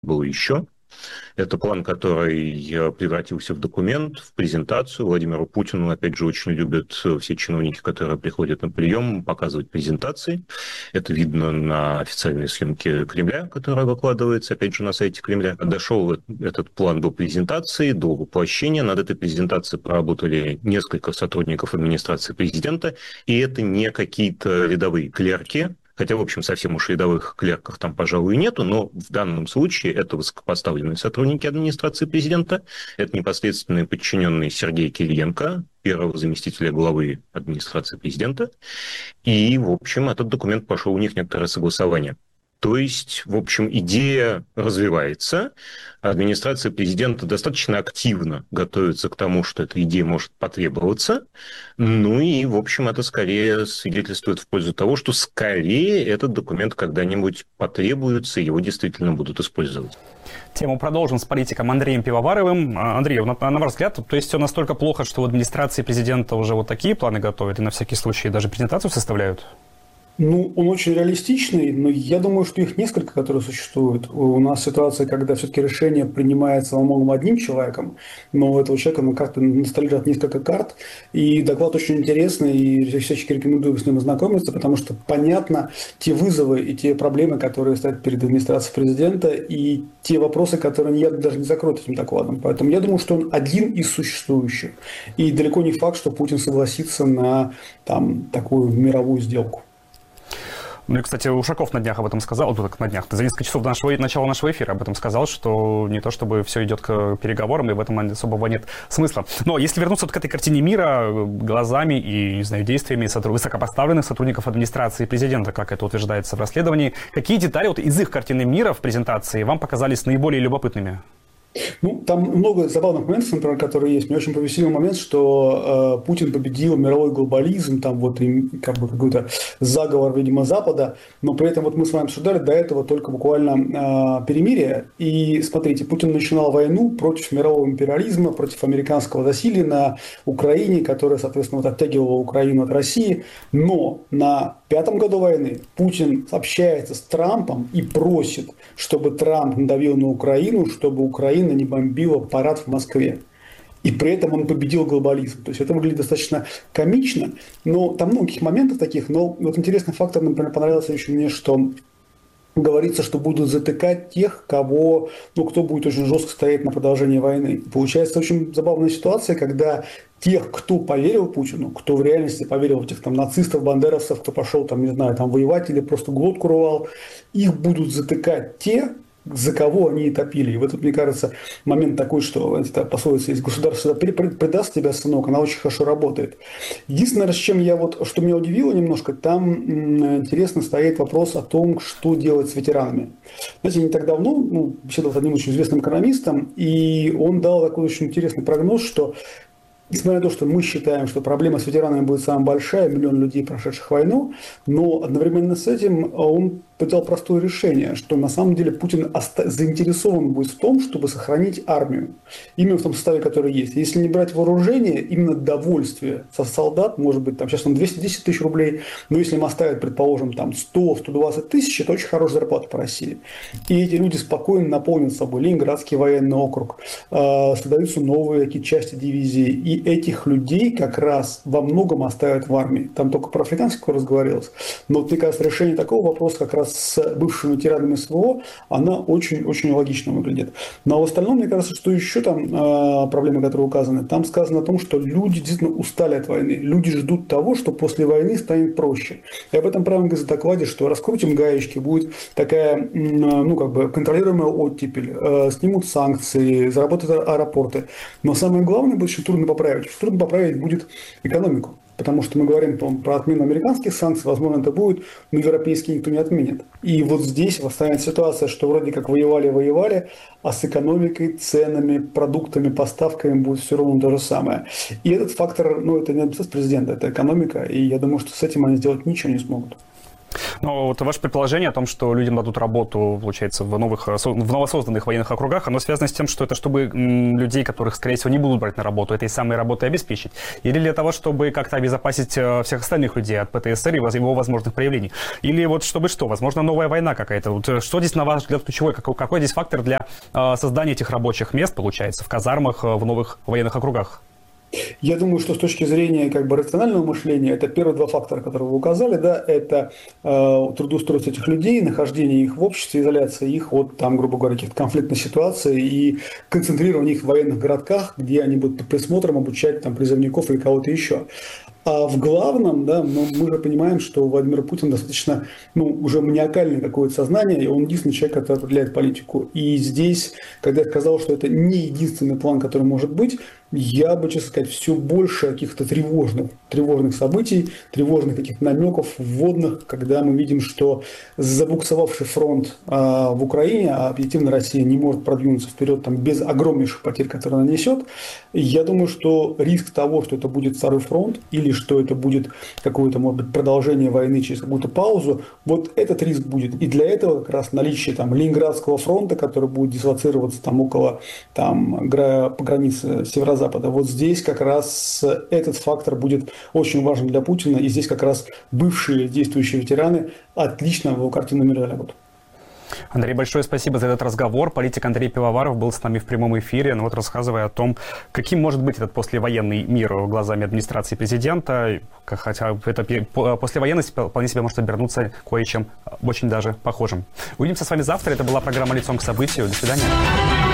было еще. Это план, который превратился в документ, в презентацию. Владимиру Путину, опять же, очень любят все чиновники, которые приходят на прием, показывать презентации. Это видно на официальной съемке Кремля, которая выкладывается, опять же, на сайте Кремля. Дошел этот план до презентации, до воплощения. Над этой презентацией поработали несколько сотрудников администрации президента. И это не какие-то рядовые клерки, хотя, в общем, совсем уж рядовых клерков там, пожалуй, нету, но в данном случае это высокопоставленные сотрудники администрации президента, это непосредственные подчиненные Сергея Кириенко, первого заместителя главы администрации президента, и, в общем, этот документ пошел у них некоторое согласование. То есть, в общем, идея развивается. Администрация президента достаточно активно готовится к тому, что эта идея может потребоваться. Ну и, в общем, это скорее свидетельствует в пользу того, что скорее этот документ когда-нибудь потребуется, и его действительно будут использовать. Тему продолжим с политиком Андреем Пивоваровым. Андрей, на ваш взгляд, то есть все настолько плохо, что в администрации президента уже вот такие планы готовят и на всякий случай даже презентацию составляют? Ну, он очень реалистичный, но я думаю, что их несколько, которые существуют. У нас ситуация, когда все-таки решение принимается во многом одним человеком, но у этого человека на карты на столе лежат несколько карт, и доклад очень интересный, и всячески рекомендую с ним ознакомиться, потому что понятно те вызовы и те проблемы, которые стоят перед администрацией президента, и те вопросы, которые я даже не закроют этим докладом. Поэтому я думаю, что он один из существующих. И далеко не факт, что Путин согласится на такую мировую сделку. Ну и, кстати, Ушаков на днях об этом сказал, на днях, за несколько часов до начала нашего эфира об этом сказал, что не то чтобы все идет к переговорам, и в этом особого нет смысла. Но если вернуться к этой картине мира глазами и, не знаю, действиями высокопоставленных сотрудников администрации президента, как это утверждается в расследовании, какие детали вот из их картины мира в презентации вам показались наиболее любопытными? Ну, там много забавных моментов, например, которые есть. Мне очень повеселил момент, что Путин победил мировой глобализм, там вот как бы какой-то заговор, видимо, Запада, но при этом вот мы с вами обсуждали до этого только буквально перемирие. И смотрите, Путин начинал войну против мирового империализма, против американского засилия на Украине, которое, соответственно, вот оттягивало Украину от России. Но на пятом году войны Путин общается с Трампом и просит, чтобы Трамп надавил на Украину, чтобы Украина не бомбила парад в Москве. И при этом он победил глобализм. То есть это выглядит достаточно комично, но там многих моментов таких. Но вот интересный фактор, например, понравился еще мне, что говорится, что будут затыкать тех, кто будет очень жестко стоять на продолжении войны. Получается очень забавная ситуация, когда тех, кто поверил Путину, кто в реальности поверил в этих нацистов, бандеровцев, кто пошел воевать или просто глотку рвал, их будут затыкать те, за кого они и топили. И в этом, мне кажется, момент такой, что это пословица есть: государство предаст тебя, сынок, она очень хорошо работает. Единственное, с чем что меня удивило немножко, там интересно стоит вопрос о том, что делать с ветеранами. Знаете, не так давно беседовал с одним очень известным экономистом, и он дал такой очень интересный прогноз, что несмотря на то, что мы считаем, что проблема с ветеранами будет самая большая, миллион людей, прошедших войну, но одновременно с этим он дал простое решение, что на самом деле Путин заинтересован будет в том, чтобы сохранить армию. Именно в том составе, который есть. Если не брать вооружение, именно довольствие со солдат, может быть, сейчас он 210 тысяч рублей, но если им оставят, предположим, 100-120 тысяч, это очень хорошая зарплата по России. И эти люди спокойно наполнят собой Ленинградский военный округ, создаются новые какие-то части дивизии, и этих людей как раз во многом оставят в армии. Там только про африканских разговаривалось. Но вот, мне кажется, решение такого вопроса как раз с бывшими ветеранами СВО, она очень-очень логично выглядит. Но в остальном, мне кажется, что еще там проблемы, которые указаны, там сказано о том, что люди действительно устали от войны. Люди ждут того, что после войны станет проще. И об этом правильно говорится в докладе, что раскрутим гаечки, будет такая, контролируемая оттепель, снимут санкции, заработают аэропорты. Но самое главное будет очень трудно поправить. Трудно поправить будет экономику. Потому что мы говорим про отмену американских санкций, возможно, это будет, но европейские никто не отменит. И вот здесь восстанет ситуация, что вроде как воевали, а с экономикой, ценами, продуктами, поставками будет все равно то же самое. И этот фактор, это не обязательно президента, это экономика, и я думаю, что с этим они сделать ничего не смогут. Но вот ваше предположение о том, что людям дадут работу, получается, в новосозданных военных округах, оно связано с тем, что это чтобы людей, которых, скорее всего, не будут брать на работу, этой самой работой обеспечить? Или для того, чтобы как-то обезопасить всех остальных людей от ПТСР и его возможных проявлений? Или вот чтобы что? Возможно, новая война какая-то? Вот что здесь, на ваш взгляд, ключевой? Какой здесь фактор для создания этих рабочих мест, получается, в казармах, в новых военных округах? Я думаю, что с точки зрения как бы рационального мышления, это первые два фактора, которые вы указали, да, это трудоустройство этих людей, нахождение их в обществе, изоляция их от, там, грубо говоря, каких-то конфликтных ситуаций и концентрирование их в военных городках, где они будут под присмотром обучать там призывников или кого-то еще. А в главном, да, мы же понимаем, что Владимир Путин достаточно, уже маниакальное какое-то сознание, и он единственный человек, который определяет политику. И здесь, когда я сказал, что это не единственный план, который может быть, я бы, честно сказать, все больше каких-то тревожных событий, тревожных каких-то намеков вводных, когда мы видим, что забуксовавший фронт в Украине, а объективно Россия не может продвинуться вперед там, без огромнейших потерь, которые она несет, я думаю, что риск того, что это будет второй фронт, или что это будет какое-то, может быть, продолжение войны через какую-то паузу, вот этот риск будет. И для этого как раз наличие там, Ленинградского фронта, который будет дислоцироваться там, около там, по границе северо-запада, вот здесь как раз этот фактор будет очень важен для Путина, и здесь как раз бывшие действующие ветераны отлично его картину мира лягут. Андрей, большое спасибо за этот разговор. Политик Андрей Пивоваров был с нами в прямом эфире, рассказывая о том, каким может быть этот послевоенный мир глазами администрации президента, хотя это послевоенность вполне себе может обернуться кое-чем очень даже похожим. Увидимся с вами завтра. Это была программа «Лицом к событию». До свидания.